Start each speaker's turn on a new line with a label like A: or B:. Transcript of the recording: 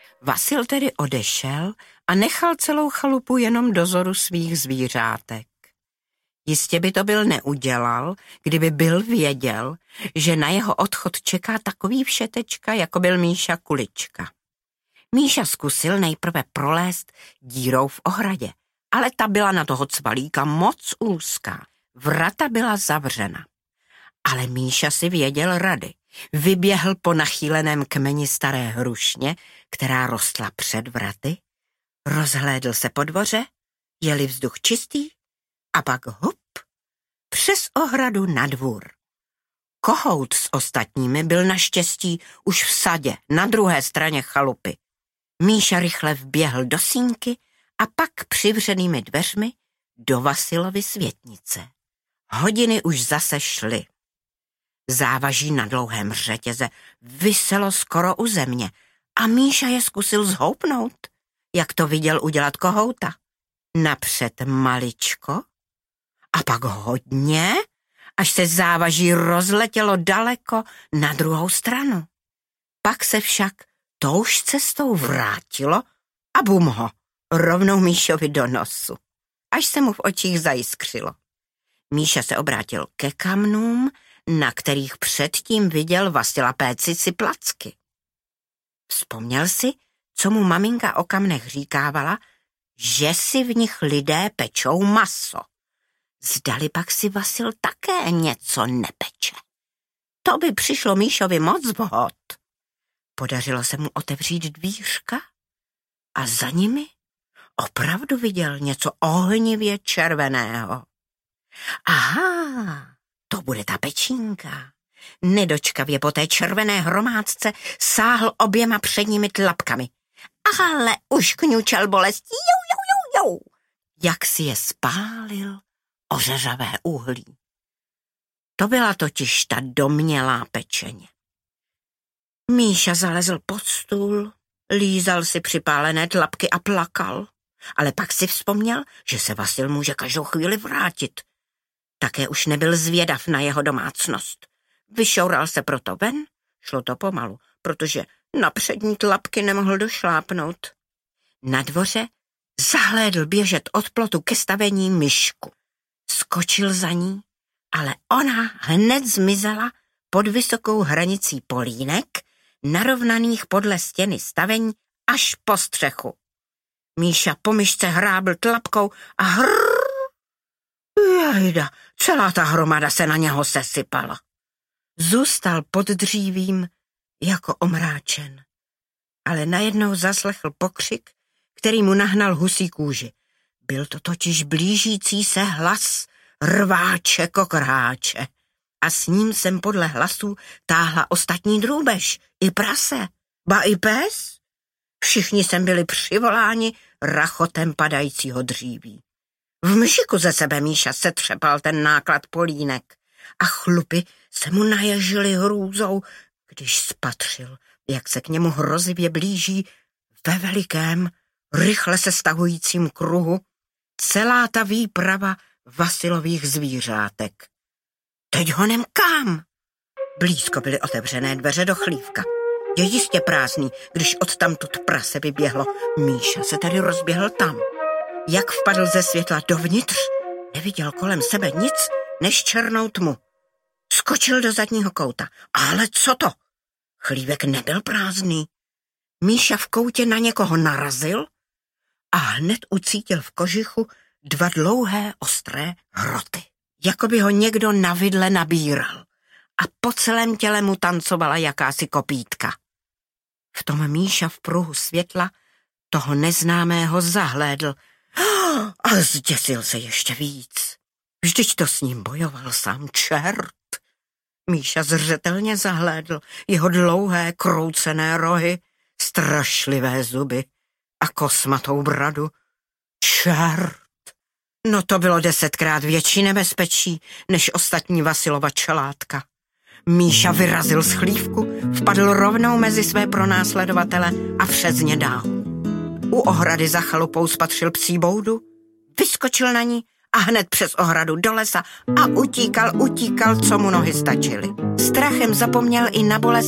A: Vasil tedy odešel a nechal celou chalupu jenom dozoru svých zvířátek. Jistě by to byl neudělal, kdyby byl věděl, že na jeho odchod čeká takový všetečka, jako byl Míša Kulička. Míša zkusil nejprve prolézt dírou v ohradě, ale ta byla na toho cvalíka moc úzká. Vrata byla zavřena. Ale Míša si věděl rady. Vyběhl po nachýleném kmeni staré hrušně, která rostla před vraty, rozhlédl se po dvoře, je-li vzduch čistý, a pak hup, přes ohradu na dvůr. Kohout s ostatními byl naštěstí už v sadě na druhé straně chalupy. Míša rychle vběhl do sýnky a pak přivřenými dveřmi do Vasilovy světnice. Hodiny už zase šly. Závaží na dlouhém řetěze viselo skoro u země a Míša je zkusil zhoupnout, jak to viděl udělat kohouta. Napřed maličko a pak hodně, až se závaží rozletělo daleko na druhou stranu. Pak se však touž cestou vrátilo a bum ho, rovnou Míšovi do nosu, až se mu v očích zajiskřilo. Míša se obrátil ke kamnům, na kterých předtím viděl Vasila péci si placky. Vzpomněl si, co mu maminka o kamnech říkávala, že si v nich lidé pečou maso. Zdali pak si Vasil také něco nepeče. To by přišlo Míšovi moc vhod. Podařilo se mu otevřít dvířka a za nimi opravdu viděl něco ohnivě červeného. Aha, to bude ta pečínka. Nedočkavě po té červené hromádce sáhl oběma předními tlapkami. Ale už kňučel bolestí, jou. Jak si je spálil ořeřavé uhlí. To byla totiž ta domnělá pečeně. Míša zalezl pod stůl, lízal si připálené tlapky a plakal, ale pak si vzpomněl, že se Vasil může každou chvíli vrátit. Také už nebyl zvědav na jeho domácnost. Vyšoural se proto ven, šlo to pomalu, protože na přední tlapky nemohl došlápnout. Na dvoře zahlédl běžet od plotu ke stavení myšku. Skočil za ní, ale ona hned zmizela pod vysokou hranicí polínek, narovnaných podle stěny stavení až po střechu. Míša po myšce hrábl tlapkou a jejda, celá ta hromada se na něho sesypala. Zůstal pod dřívím jako omráčen, ale najednou zaslechl pokřik, který mu nahnal husí kůži. Byl to totiž blížící se hlas rváče kokrháče a s ním sem podle hlasů táhla ostatní drůbež, i prase, ba i pes. Všichni sem byli přivoláni rachotem padajícího dříví. V mžiku ze sebe Míša setřepal ten náklad polínek a chlupy se mu naježily hrůzou, když spatřil, jak se k němu hrozivě blíží ve velikém, rychle se stahujícím kruhu celá ta výprava Vasilových zvířátek. Teď honem kam? Blízko byly otevřené dveře do chlívka. Je jistě prázdný, když odtamtud prase vyběhlo. Míša se tedy rozběhl tam. Jak vpadl ze světla dovnitř, neviděl kolem sebe nic než černou tmu. Skočil do zadního kouta. Ale co to? Chlívek nebyl prázdný. Míša v koutě na někoho narazil a hned ucítil v kožichu dva dlouhé ostré hroty. Jako by ho někdo na vidle nabíral a po celém těle mu tancovala jakási kopítka. V tom Míša v pruhu světla toho neznámého zahlédl a zděsil se ještě víc. Vždyť to s ním bojoval sám čert. Míša zřetelně zahlédl jeho dlouhé kroucené rohy, strašlivé zuby a kosmatou bradu. Čert! No to bylo 10krát větší nebezpečí než ostatní Vasilova čelátka. Míša vyrazil z chlívku, vpadl rovnou mezi své pronásledovatele a přes ně dál. U ohrady za chalupou spatřil psí boudu, vyskočil na ní a hned přes ohradu do lesa a utíkal, co mu nohy stačily. Strachem zapomněl i na bolest